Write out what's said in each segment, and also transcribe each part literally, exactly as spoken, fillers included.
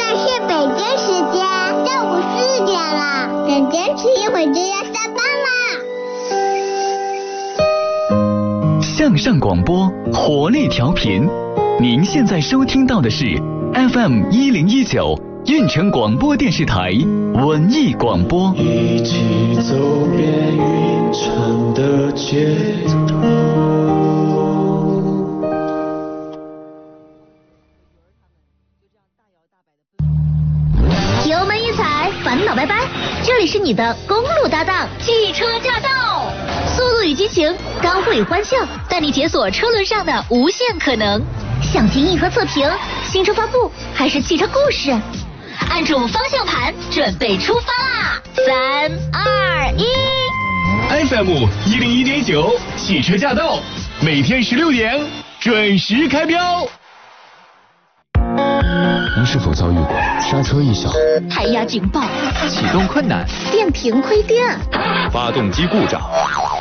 是北京时间下午四点了，再坚持一会就要下班啦。 向上广播，活力调频。您现在收听到的是 F M 一零一九运城广播电视台文艺广播。 一起走遍云城的街头。 油门一踩，烦恼拜拜。这里是你的公路搭档，汽车驾到，速度与激情，高贵欢笑，带你解锁车轮上的无限可能。想听硬核测评、新车发布，还是汽车故事？按住方向盘，准备出发啦！三二一 ，F M 一零一点九，汽车驾到，每天十六点准时开标。 您是否遭遇过刹车异响、 胎压警报、 启动困难、 电瓶亏电、 发动机故障？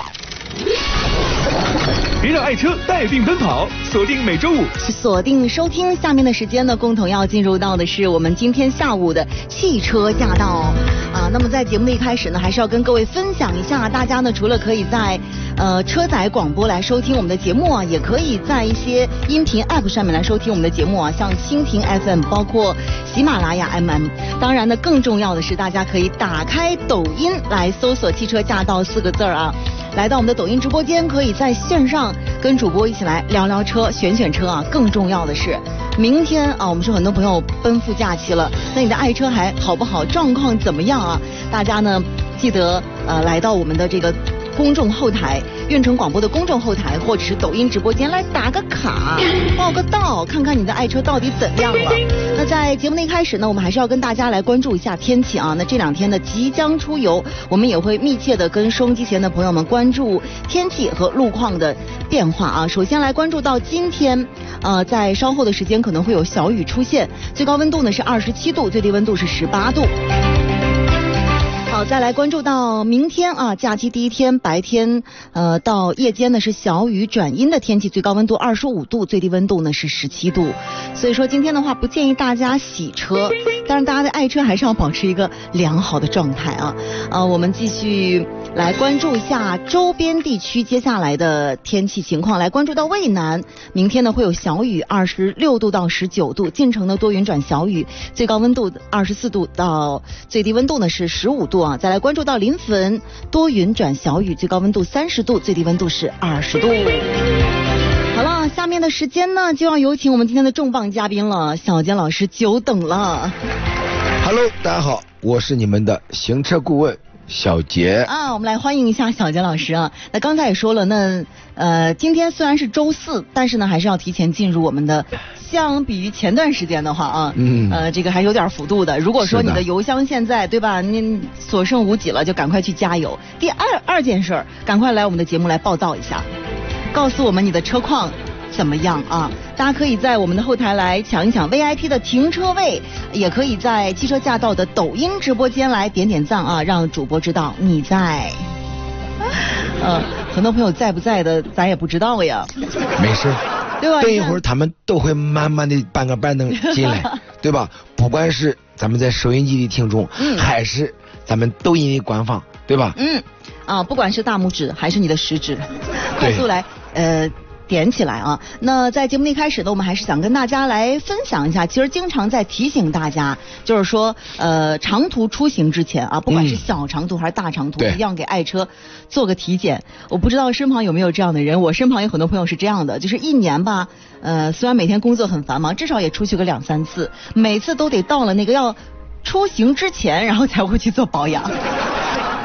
别让爱车带病奔跑，锁定每周五， 锁定收听。下面的时间呢，共同要进入到的是我们今天下午的汽车驾到啊。那么在节目的一开始呢，还是要跟各位分享一下，大家呢除了可以在呃车载广播来收听我们的节目啊，也可以在一些音频 App 上面来收听我们的节目啊，像蜻蜓 F M， 包括喜马拉雅 M M。当然呢，更重要的是，大家可以打开抖音来搜索“汽车驾到”四个字儿啊。来到我们的抖音直播间，可以在线上跟主播一起来聊聊车、选选车啊。更重要的是，明天啊，我们是很多朋友奔赴假期了，那你的爱车还好不好？状况怎么样啊？大家呢记得呃来到我们的这个公众后台，运城广播的公众后台，或者是抖音直播间来打个卡、报个到，看看你的爱车到底怎样了。那在节目的一开始呢，我们还是要跟大家来关注一下天气啊。那这两天呢即将出游，我们也会密切的跟收音机前的朋友们关注天气和路况的变化啊。首先来关注到今天，呃，在稍后的时间可能会有小雨出现，最高温度呢是二十七度，最低温度是十八度。好，再来关注到明天啊，假期第一天白天，呃，到夜间呢是小雨转阴的天气，最高温度二十五度，最低温度呢是十七度。所以说今天的话，不建议大家洗车，但是大家的爱车还是要保持一个良好的状态啊。呃，我们继续来关注一下周边地区接下来的天气情况，来关注到渭南，明天呢会有小雨，二十六度到十九度，晋城呢多云转小雨，最高温度二十四度到最低温度呢是十五度。再来关注到临汾，多云转小雨，最高温度三十度，最低温度是二十度。好了，下面的时间呢，就要有请我们今天的重磅嘉宾了，小杰老师久等了。 Hello， 大家好，我是你们的行车顾问小杰啊，我们来欢迎一下小杰老师啊。那刚才也说了，那呃，今天虽然是周四，但是呢，还是要提前进入我们的。相比于前段时间的话啊，嗯，呃，这个还是有点幅度的。如果说你的油箱现在对吧，您所剩无几了，就赶快去加油。第二二件事儿，赶快来我们的节目来报道一下，告诉我们你的车况怎么样啊？大家可以在我们的后台来抢一抢 V I P 的停车位，也可以在汽车驾到的抖音直播间来点点赞啊，让主播知道你在。呃，很多朋友在不在的，咱也不知道呀。 没事。 对吧？ 等一会儿他们都会慢慢的搬个板凳进来，对吧？不管是咱们在收音机的听众，嗯、还是咱们抖音的官方，对吧？ 嗯，啊，不管是大拇指还是你的食指，快速来呃点起来啊！那在节目的一开始呢，我们还是想跟大家来分享一下，其实经常在提醒大家，就是说呃长途出行之前啊，不管是小长途还是大长途，嗯、一定要给爱车做个体检。我不知道身旁有没有这样的人，我身旁有很多朋友是这样的，就是一年吧，呃虽然每天工作很繁忙，至少也出去个两三次，每次都得到了那个要出行之前，然后才会去做保养。